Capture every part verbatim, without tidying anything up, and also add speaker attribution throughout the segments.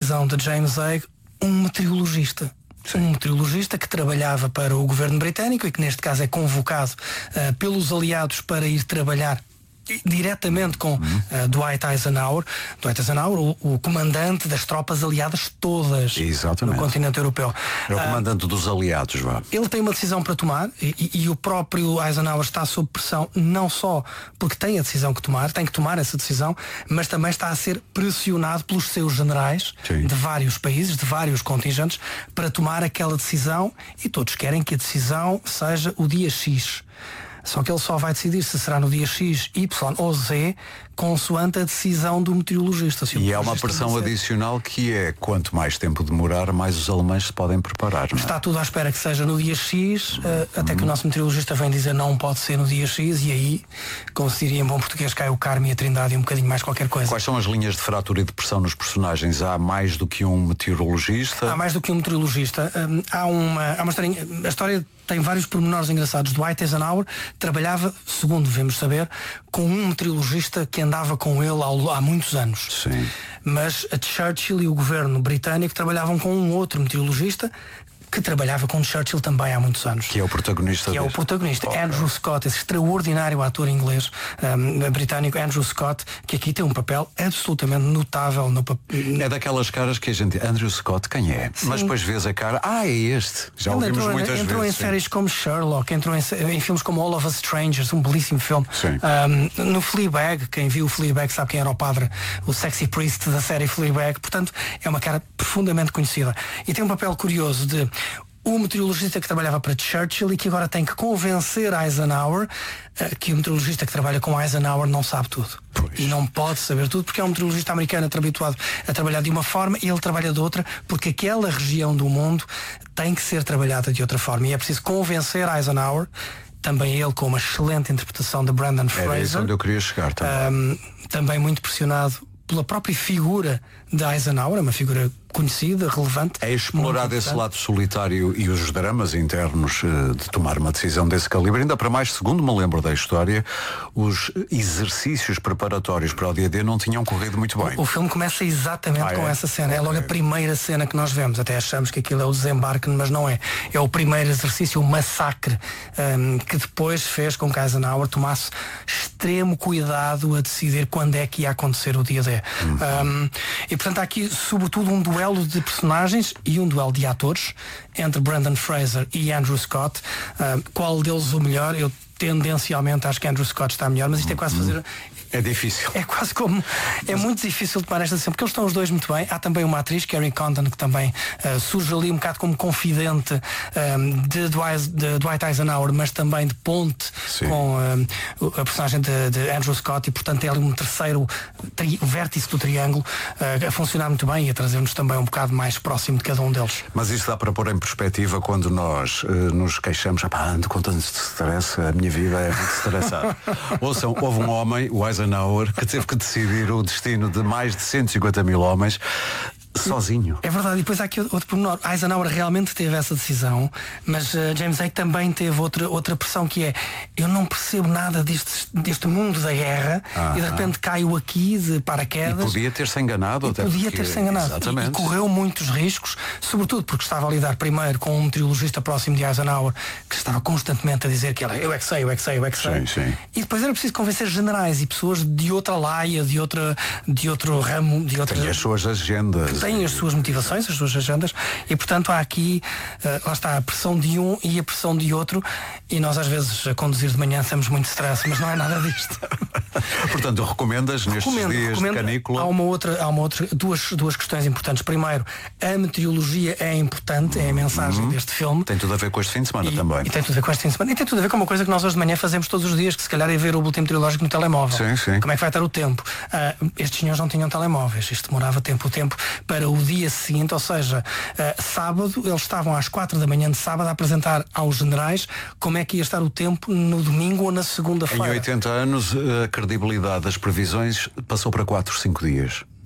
Speaker 1: decisão de James Haigh um meteorologista. Sim. Um meteorologista que trabalhava para o governo britânico e que neste caso é convocado uh, pelos aliados para ir trabalhar diretamente com uh, Dwight Eisenhower, Dwight Eisenhower, o, o comandante das tropas aliadas todas. Exatamente. No continente europeu.
Speaker 2: É o comandante uh, dos aliados, vá.
Speaker 1: Ele tem uma decisão para tomar e, e o próprio Eisenhower está sob pressão, não só porque tem a decisão que tomar, tem que tomar essa decisão, mas também está a ser pressionado pelos seus generais. Sim. De vários países, de vários contingentes, para tomar aquela decisão, e todos querem que a decisão seja o dia X. Só que ele só vai decidir se será no dia X, Y ou Z, consoante a decisão do meteorologista. Se
Speaker 2: e é uma pressão adicional que é, quanto mais tempo demorar, mais os alemães se podem preparar. Não é?
Speaker 1: Está tudo à espera que seja no dia X, uh, até que o nosso meteorologista vem dizer não pode ser no dia X, e aí, como se diria em bom português, cai o Carme e a Trindade e um bocadinho mais qualquer coisa.
Speaker 2: Quais são as linhas de fratura e de pressão nos personagens? Há mais do que um meteorologista?
Speaker 1: Há mais do que um meteorologista. Um, há uma, há uma historinha, a história tem vários pormenores engraçados. Dwight Eisenhower trabalhava, segundo devemos saber, com um meteorologista que andava com ele há, há muitos anos.
Speaker 2: Sim.
Speaker 1: Mas a Churchill e o governo britânico trabalhavam com um outro meteorologista que trabalhava com Churchill também há muitos anos.
Speaker 2: Que é o protagonista.
Speaker 1: Que é o protagonista, okay. Andrew Scott, esse extraordinário ator inglês, um, britânico, Andrew Scott, que aqui tem um papel absolutamente notável. No pap...
Speaker 2: É daquelas caras que a gente... Andrew Scott, quem é? Sim. Mas depois vês a cara, ah, é este. Já
Speaker 1: Ele
Speaker 2: ouvimos
Speaker 1: entrou,
Speaker 2: muitas
Speaker 1: entrou
Speaker 2: vezes.
Speaker 1: Entrou em séries como Sherlock, entrou em, em filmes como All of Us Strangers, um belíssimo filme. Um, no Fleabag, quem viu o Fleabag sabe quem era o padre, o sexy priest da série Fleabag. Portanto, é uma cara profundamente conhecida. E tem um papel curioso de... o meteorologista que trabalhava para Churchill e que agora tem que convencer Eisenhower uh, que o meteorologista que trabalha com Eisenhower não sabe tudo. Pois. E não pode saber tudo porque é um meteorologista americano habituado a trabalhar de uma forma e ele trabalha de outra porque aquela região do mundo tem que ser trabalhada de outra forma. E é preciso convencer Eisenhower, também ele com uma excelente interpretação de Brendan Fraser.
Speaker 2: Era isso onde eu queria chegar também.
Speaker 1: Um, também muito pressionado pela própria figura de Eisenhower, uma figura conhecida, relevante.
Speaker 2: É explorado esse lado solitário e os dramas internos uh, de tomar uma decisão desse calibre. Ainda para mais, segundo me lembro da história, os exercícios preparatórios para o dia D não tinham corrido muito bem.
Speaker 1: O, o filme começa exatamente ah, com é? essa cena. É logo a primeira cena que nós vemos. Até achamos que aquilo é o desembarque, mas não é. É o primeiro exercício, o massacre, um, que depois fez com que Eisenhower tomasse extremo cuidado a decidir quando é que ia acontecer o dia D. Uhum. Um, e portanto há aqui, sobretudo, um duelo de personagens e um duelo de atores entre Brendan Fraser e Andrew Scott. Uh, qual deles o melhor? Eu tendencialmente acho que Andrew Scott está melhor, mas isto é quase fazer...
Speaker 2: É difícil.
Speaker 1: É quase como... É muito difícil tomar esta decisão, porque eles estão os dois muito bem. Há também uma atriz, Kerry Condon, que também uh, surge ali um bocado como confidente um, de, Dwight, de Dwight Eisenhower, mas também de ponte Sim. com um, a personagem de, de Andrew Scott, e portanto é ali um terceiro tri, vértice do triângulo uh, a funcionar muito bem e a trazer-nos também um bocado mais próximo de cada um deles.
Speaker 2: Mas isso dá para pôr em perspectiva quando nós uh, nos queixamos, ah, pá, ando com tanto stress, a minha vida é muito estressada. Ouçam, houve um homem, o Eisenhower, que teve que decidir o destino de mais de cento e cinquenta mil homens sozinho.
Speaker 1: É verdade, e depois há aqui outro pormenor. Eisenhower realmente teve essa decisão, mas uh, James Haigh também teve outra, outra pressão, que é: eu não percebo nada deste, deste mundo da guerra ah, e de repente ah. caio aqui de paraquedas.
Speaker 2: E podia ter-se enganado.
Speaker 1: E
Speaker 2: até
Speaker 1: podia
Speaker 2: porque...
Speaker 1: ter-se enganado.
Speaker 2: Exatamente.
Speaker 1: E, e correu muitos riscos, sobretudo porque estava a lidar primeiro com um meteorologista próximo de Eisenhower que estava constantemente a dizer que ele, eu é que sei, eu é que sei, eu é que sei.
Speaker 2: Sim, sim.
Speaker 1: E depois era preciso convencer generais e pessoas de outra laia, de, outra, de outro ramo, de outra...
Speaker 2: Tem as suas agendas.
Speaker 1: Têm as suas motivações, as suas agendas, e portanto há aqui, uh, lá está, a pressão de um e a pressão de outro, e nós às vezes a conduzir de manhã temos muito stress, mas não é nada disto.
Speaker 2: Portanto, recomendas nestes recomendo, dias recomendo, de canícula?
Speaker 1: Há uma outra, há uma outra duas, duas questões importantes. Primeiro, a meteorologia é importante, é a mensagem uhum. deste filme.
Speaker 2: Tem tudo a ver com este fim de semana
Speaker 1: e,
Speaker 2: também.
Speaker 1: E tem tudo a ver com este fim de semana. E tem tudo a ver com uma coisa que nós hoje de manhã fazemos todos os dias, que se calhar é ver o boletim meteorológico no telemóvel.
Speaker 2: Sim, sim.
Speaker 1: Como é que vai estar o tempo? Uh, estes senhores não tinham telemóveis. Isto demorava tempo o tempo para o dia seguinte, ou seja, uh, sábado, eles estavam às quatro da manhã de sábado a apresentar aos generais como é que ia estar o tempo no domingo ou na segunda-feira.
Speaker 2: Em oitenta anos, a credibilidade das previsões passou para quatro, cinco dias.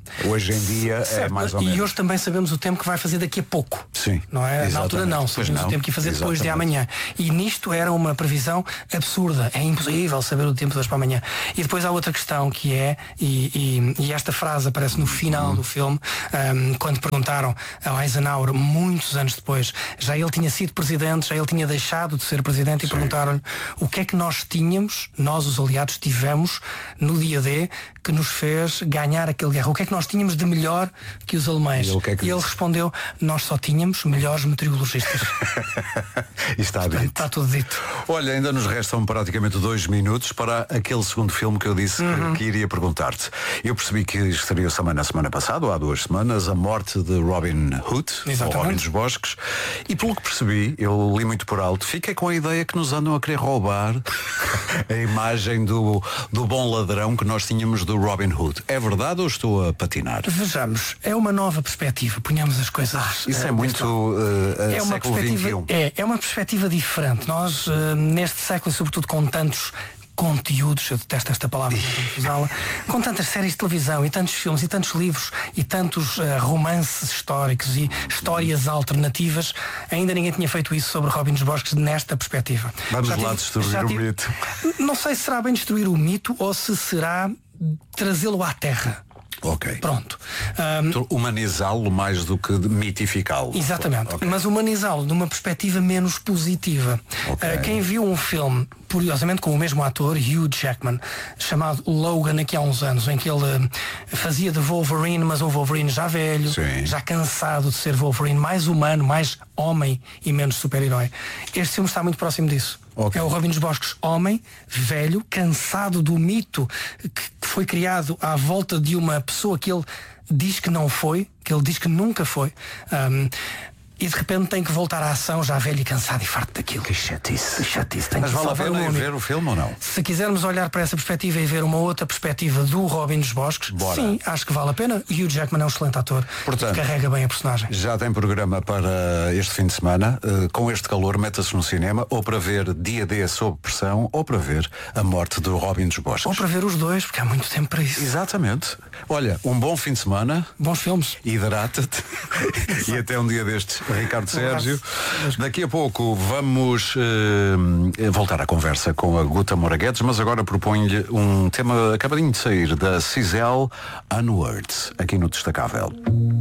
Speaker 2: Hoje em dia certo, é mais ou
Speaker 1: e
Speaker 2: menos.
Speaker 1: E hoje também sabemos o tempo que vai fazer daqui a pouco.
Speaker 2: Sim.
Speaker 1: Não é? Na altura não, sabemos não. o tempo que ia fazer exatamente. Depois de amanhã. E nisto era uma previsão absurda. É impossível saber o tempo de hoje para amanhã. E depois há outra questão que é, e, e, e esta frase aparece no final uhum. do filme, um, quando perguntaram ao Eisenhower, muitos anos depois, já ele tinha sido presidente, já ele tinha deixado de ser presidente, e Sim. perguntaram-lhe o que é que nós tínhamos, nós os aliados tivemos no dia D, que nos fez ganhar aquele guerra. O que é que nós tínhamos de melhor que os alemães? E, que é que e ele respondeu, nós só tínhamos melhores meteorologistas.
Speaker 2: está
Speaker 1: Portanto,
Speaker 2: dito.
Speaker 1: Está tudo dito.
Speaker 2: Olha, ainda nos restam praticamente dois minutos para aquele segundo filme que eu disse uhum. que, que iria perguntar-te. Eu percebi que estreou também na semana passada, ou há duas semanas, A Morte de Robin Hood, ou Robin dos Bosques, e pelo que percebi, eu li muito por alto, fiquei com a ideia que nos andam a querer roubar a imagem do, do bom ladrão que nós tínhamos do Robin Hood. É verdade ou estou a patinar?
Speaker 1: Vejamos, é uma nova perspectiva, ponhamos as coisas. Ah,
Speaker 2: isso é, é muito uh,
Speaker 1: é uma
Speaker 2: século vinte e um.
Speaker 1: É, é uma perspectiva diferente. Nós, uh, neste século, sobretudo com tantos conteúdos, eu detesto esta palavra, usá-la, com tantas séries de televisão e tantos filmes e tantos livros e tantos uh, romances históricos e histórias alternativas, ainda ninguém tinha feito isso sobre Robin dos Bosques nesta perspectiva.
Speaker 2: Vamos já lá tive, destruir o tive, mito.
Speaker 1: Não sei se será bem destruir o mito ou se será trazê-lo à terra.
Speaker 2: Ok.
Speaker 1: Pronto.
Speaker 2: Um, humanizá-lo mais do que mitificá-lo.
Speaker 1: Exatamente.
Speaker 2: Okay.
Speaker 1: Mas humanizá-lo de uma perspectiva menos positiva. Okay. Uh, quem viu um filme, curiosamente com o mesmo ator, Hugh Jackman, chamado Logan, aqui há uns anos, em que ele uh, fazia de Wolverine, mas um Wolverine já velho, Sim. já cansado de ser Wolverine, mais humano, mais homem e menos super-herói. Este filme está muito próximo disso. Okay. É o Robin dos Bosques, homem, velho, cansado do mito que foi criado à volta de uma pessoa que ele diz que não foi, que ele diz que nunca foi. Um, e de repente tem que voltar à ação, já velho e cansado e farto daquilo.
Speaker 2: Que chatice.
Speaker 1: Que chatice. Tem
Speaker 2: Mas
Speaker 1: que
Speaker 2: vale a pena ver o filme ou não?
Speaker 1: Se quisermos olhar para essa perspectiva e ver uma outra perspectiva do Robin dos Bosques, Bora. sim, acho que vale a pena. E o Hugh Jackman é um excelente ator. Portanto, carrega bem a personagem.
Speaker 2: Já tem programa para este fim de semana. Uh, com este calor, meta-se no cinema, ou para ver Dia D sob pressão, ou para ver A Morte do Robin dos Bosques.
Speaker 1: Ou para ver os dois, porque há muito tempo para isso.
Speaker 2: Exatamente. Olha, um bom fim de semana.
Speaker 1: Bons filmes.
Speaker 2: Hidrata-te. E até um dia destes. Ricardo Sérgio. Daqui a pouco vamos uh, voltar à conversa com a Guta Moraguetes, mas agora proponho-lhe um tema acabadinho de sair da Cisel, Onwards, aqui no Destacável.